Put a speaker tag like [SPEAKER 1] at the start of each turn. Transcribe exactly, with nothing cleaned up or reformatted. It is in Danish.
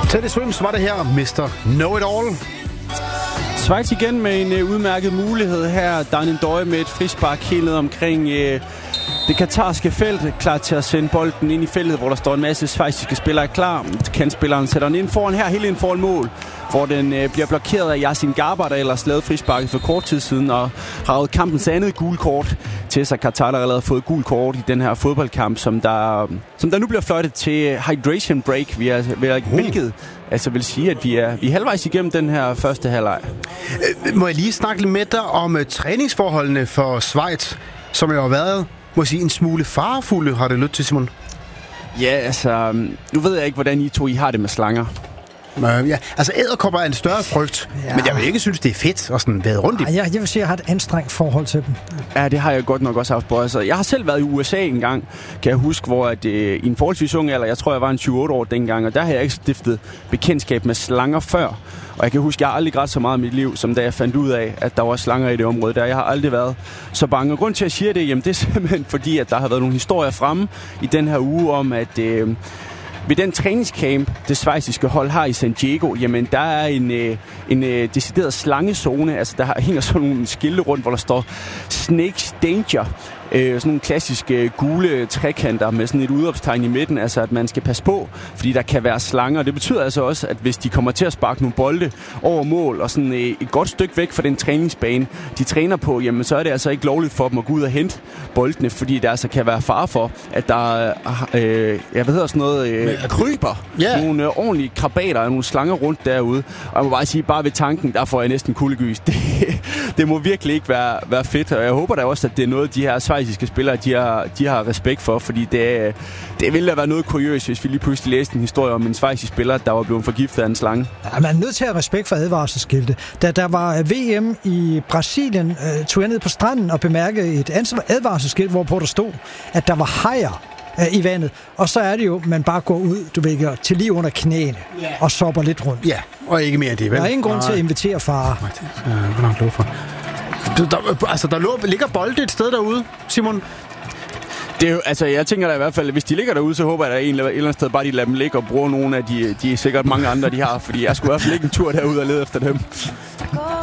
[SPEAKER 1] Teddy Swims var det her, mister Know-It-All.
[SPEAKER 2] Schweiz igen med en uh, udmærket mulighed her. Daniel Døje med et frispark helt ned omkring uh, det katarske felt, klar til at sende bolden ind i feltet, hvor der står en masse schweiziske spillere klar. Kantspilleren sætter den ind foran her, helt ind foran mål, hvor den øh, bliver blokeret af Yasin Garbar, der ellers lavede frisparket for kort tid siden, og har ravet kampens andet gule kort til sig. Katar har allerede fået gul kort i den her fodboldkamp, som der, som der nu bliver fløjtet til hydration break, vi er, vi er, uh. hvilket altså vil sige, at vi er, vi er halvvejs igennem den her første halvleg.
[SPEAKER 1] Øh, må jeg lige snakke lidt med dig om uh, træningsforholdene for Schweiz, som jo har været, må jeg sige, en smule farefulde, har det lyttet til, Simon?
[SPEAKER 2] Ja, altså, nu ved jeg ikke, hvordan I to I har det med slanger.
[SPEAKER 1] Øh, ja, altså edderkopper er en større frygt, ja. Men jeg vil ikke synes, det er fedt at sådan være rundt i.
[SPEAKER 3] Ej, jeg, jeg vil sige, at jeg har et anstrengt forhold til dem.
[SPEAKER 2] Ja, det har jeg godt nok også haft på. Altså, jeg har selv været i U S A en gang, kan jeg huske, hvor at, øh, i en forholdsvis ung alder, jeg tror, jeg var en syv otte år dengang, og der har jeg ikke stiftet bekendtskab med slanger før. Og jeg kan huske, at jeg har aldrig grædt så meget i mit liv, som da jeg fandt ud af, at der var slanger i det område der. Jeg har aldrig været så bange. Og grund til, at jeg siger det, jamen, det er simpelthen fordi, at der har været nogle historier fremme i den her uge om, at øh, ved den træningscamp, det schweiziske hold har i San Diego, jamen der er en, øh, en øh, decideret slangezone. Altså der hænger sådan nogle skilte rundt, hvor der står Snakes Danger. Øh, sådan nogle klassiske øh, gule trekanter med sådan et udopstegn i midten, altså at man skal passe på, fordi der kan være slanger. Det betyder altså også, at hvis de kommer til at sparke nogle bolde over mål og sådan øh, et godt stykke væk fra den træningsbane, de træner på, jamen så er det altså ikke lovligt for dem at gå ud og hente boldene, fordi der altså kan være fare for, at der øh, jeg ved sådan noget øh, kryber yeah. nogle øh, ordentlige krabater og nogle slanger rundt derude. Og jeg må bare sige, bare ved tanken, der får jeg næsten kuldegys. Det, det må virkelig ikke være, være fedt, og jeg håber da også, at det er noget, de her schweiziske spillere, de har, de har respekt for, fordi det, det ville da være noget kuriøst, hvis vi lige pludselig læste en historie om en schweizisk spiller, der var blevet forgiftet af en slange.
[SPEAKER 3] Ja, man er nødt til at have respekt for advarselsskilte. Da der var V M i Brasilien, øh, tog jeg ned på stranden og bemærkede et advarselsskilt, hvorpå der stod, at der var hajer øh, i vandet. Og så er det jo, man bare går ud, du ved ikke, til lige under knæene yeah. og sopper lidt rundt.
[SPEAKER 1] Ja, og ikke mere end det, vel?
[SPEAKER 3] Der er ingen grund til at invitere far.
[SPEAKER 1] Hvor langt lå for? Der, altså, der lå, ligger bolde et sted derude, Simon?
[SPEAKER 2] Det er jo, altså, jeg tænker da i hvert fald, at hvis de ligger derude, så håber jeg, at en eller andet sted bare de lader dem ligge og bruger nogle af de, de sikkert mange andre, de har. Fordi jeg skulle i hvert fald ikke en tur derude og lede efter dem.